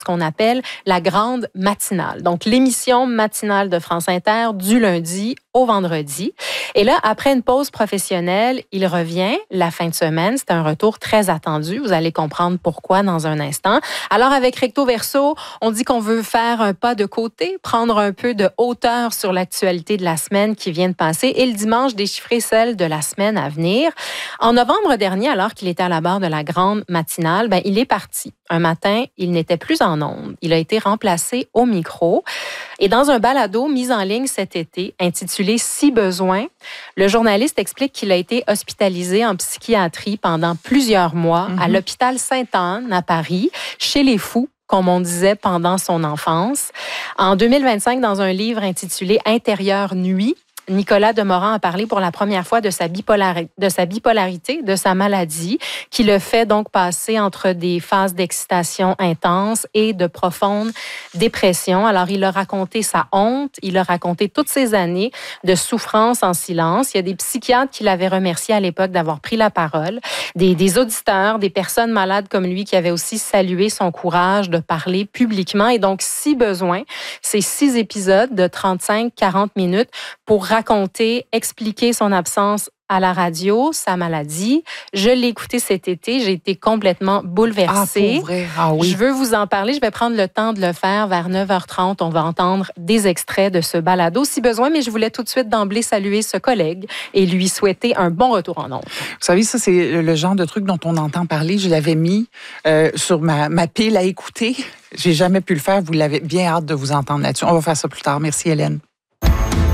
ce qu'on appelle la grande matinale. Donc, l'émission matinale de France Inter du lundi au vendredi. Et là, après une pause professionnelle, il revient la fin de semaine. C'est un retour très attendu. Vous allez comprendre pourquoi dans un instant. Alors, avec Recto Verso, on dit qu'on veut faire un pas de côté, prendre un peu de hauteur sur l'actualité de la semaine qui vient de passer et le dimanche, déchiffrer celle de la semaine à venir. En novembre dernier, alors qu'il était à la barre de la grande matinale, il est parti. Un matin, il n'était plus en ondes. Il a été remplacé au micro. Et dans un balado mis en ligne cet été, intitulé « Si besoin », le journaliste explique qu'il a été hospitalisé en psychiatrie pendant plusieurs mois à l'hôpital Sainte-Anne à Paris, chez les fous, comme on disait pendant son enfance. En 2025, dans un livre intitulé « Intérieure nuit », Nicolas Demorand a parlé pour la première fois de sa bipolarité, de sa maladie, qui le fait donc passer entre des phases d'excitation intense et de profonde dépression. Alors, il a raconté sa honte, il a raconté toutes ces années de souffrance en silence. Il y a des psychiatres qui l'avaient remercié à l'époque d'avoir pris la parole, des auditeurs, des personnes malades comme lui qui avaient aussi salué son courage de parler publiquement. Et donc, si besoin, c'est 6 épisodes de 35-40 minutes pour raconter, expliquer son absence à la radio, sa maladie. Je l'ai écouté cet été. J'ai été complètement bouleversée. Ah, pour vrai? Ah oui. Je veux vous en parler. Je vais prendre le temps de le faire vers 9h30. On va entendre des extraits de ce balado si besoin, mais je voulais tout de suite d'emblée saluer ce collègue et lui souhaiter un bon retour en ondes. Vous savez, ça, c'est le genre de truc dont on entend parler. Je l'avais mis sur ma pile à écouter. J'ai jamais pu le faire. Vous l'avez bien hâte de vous entendre là-dessus. On va faire ça plus tard. Merci, Hélène.